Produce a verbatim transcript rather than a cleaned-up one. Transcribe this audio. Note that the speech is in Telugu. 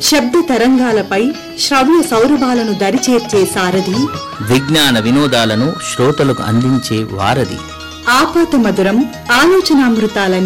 శబ్ద తరంగాలపై శ్రవ్య సౌరభాలను దరిచేర్చే సారథి, విజ్ఞాన వినోదాలను శ్రోతలకు అందించే వారధి, ఆపాత మధురం ఆలోచనామృతాల